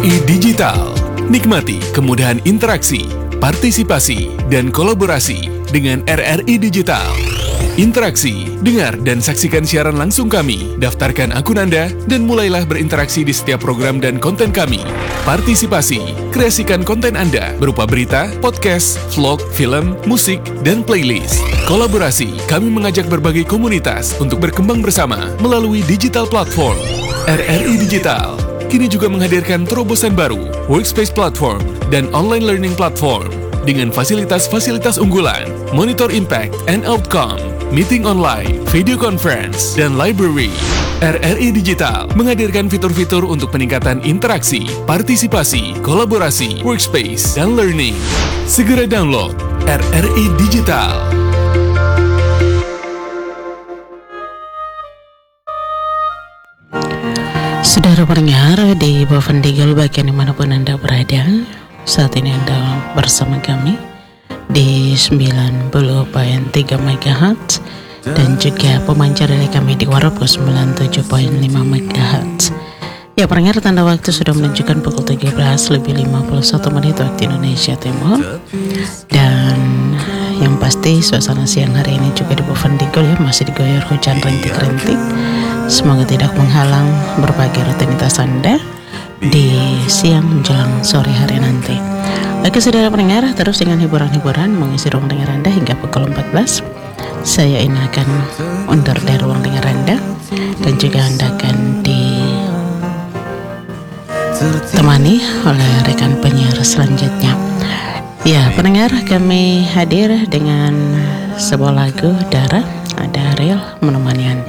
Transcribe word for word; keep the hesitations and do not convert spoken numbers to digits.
I Digital. Nikmati kemudahan interaksi, partisipasi, dan kolaborasi dengan R R I Digital. Interaksi, dengar dan saksikan siaran langsung kami, daftarkan akun Anda, dan mulailah berinteraksi di setiap program dan konten kami. Partisipasi, kreasikan konten Anda berupa berita, podcast, vlog, film, musik, dan playlist. Kolaborasi, kami mengajak berbagai komunitas untuk berkembang bersama melalui digital platform. R R I Digital kini juga menghadirkan terobosan baru, workspace platform, dan online learning platform dengan fasilitas-fasilitas unggulan, monitor impact and outcome, meeting online, video conference, dan library. R R I Digital menghadirkan fitur-fitur untuk peningkatan interaksi, partisipasi, kolaborasi, workspace, dan learning. Segera download R R I Digital. Saudara pendengar di Bovendigel bagian dimanapun Anda berada, saat ini Anda bersama kami di sembilan puluh koma tiga megahertz dan juga pemancar dari kami di Warapku sembilan puluh tujuh koma lima megahertz. Ya, pendengar, tanda waktu sudah menunjukkan pukul tiga belas lebih lima puluh satu menit waktu Indonesia Timur. Dan yang pasti suasana siang hari ini juga di Bovendigel ya masih digoyor hujan rintik-rintik. Semoga tidak menghalang berbagai rutinitas Anda di siang menjelang sore hari nanti. Oke saudara pendengar, terus dengan hiburan-hiburan mengisi ruang dengar Anda hingga pukul empat belas. Saya ini akan undur dari ruang dengar Anda, dan juga Anda akan ditemani oleh rekan penyiar selanjutnya. Ya pendengar, kami hadir dengan sebuah lagu Dara, ada Ariel menemani Anda.